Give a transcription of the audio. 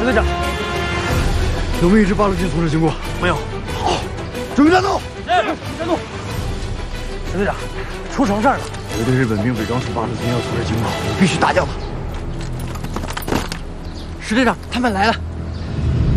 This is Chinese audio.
陈队长， 有没有已知八路军从事经过？ 没有。 好，准备战斗。 是，战斗。陈队长，出什么事儿了？ 有的日本兵伪装成八路军要从事经过，我们必须打掉他。 石队长，他们来了。